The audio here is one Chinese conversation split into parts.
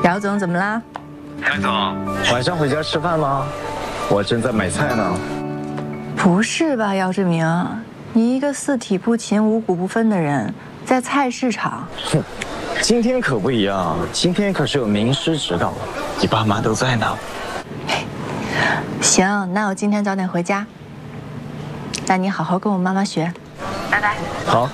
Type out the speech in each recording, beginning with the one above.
姚总怎么啦？ 杨总， 晚上回家吃饭吗？我正在买菜呢。 不是吧，姚志明，你一个四体不勤、五谷不分的人，在菜市场？ 哼，今天可不一样，今天可是有名师指导，你爸妈都在呢。 行，那我今天早点回家。那你好好跟我妈妈学，拜拜。 好。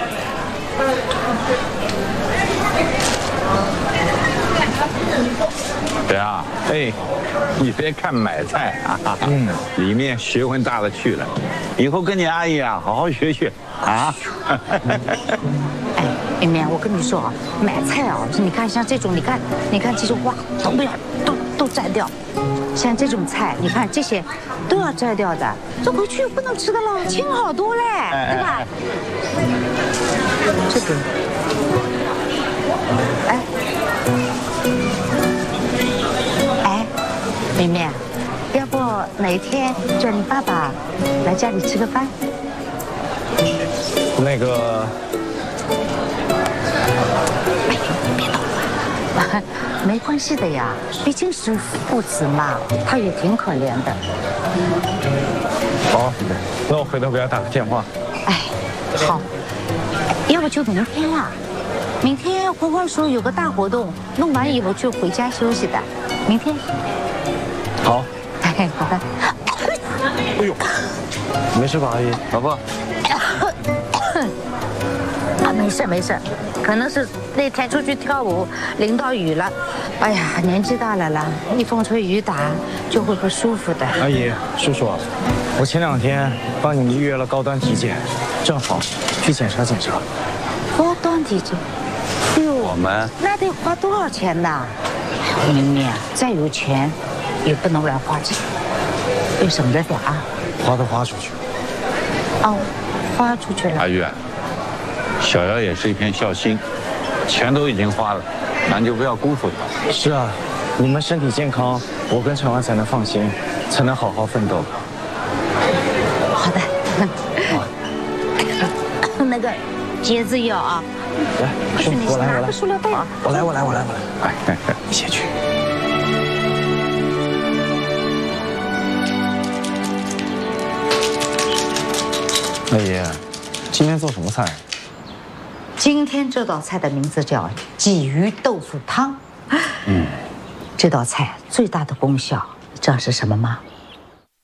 对啊，哎，你别看买菜啊，里面学问大了去了，以后跟你阿姨啊好好学学啊。 哎，明明，我跟你说啊，买菜啊，你看像这种，你看这种哇，都摘掉。像这种菜，你看这些都要摘掉的，这回去不能吃的了，轻好多嘞，对吧？这个，哎，明明，要不哪天叫你爸爸来家里吃个饭？ 那个， 别动了，没关系的呀，毕竟是父子嘛，他也挺可怜的。 好，那我回头给他打个电话。 哎，好，要不就明天啦。明天国光署有个大活动，弄完以后就回家休息的。明天。 好。 哎，好的。 哎呦，没事吧，阿姨？ 老婆。 啊，没事，可能是那天出去跳舞淋到雨了。哎呀，年纪大了啦，一风吹雨打就会不舒服的。 阿姨，叔叔，我前2天帮你预约了高端体检，正好去检查检查。 高端体检，哎呦， 我们那得花多少钱呢？明明再有钱，也不能乱花钱，要省着点啊。 花都花出去了。 哦，花出去了。 阿玉，小姚也是一片孝心，钱都已经花了，咱就不要辜负他。 是啊，你们身体健康，我跟陈婉才能放心，才能好好奋斗。 好的。那个椰子药啊， 来， 快去，你我来， 拿个塑料袋。 我来。哎，你先去。阿姨，今天做什么菜？ 今天这道菜的名字叫鲫鱼豆腐汤。这道菜最大的功效，你知道是什么吗？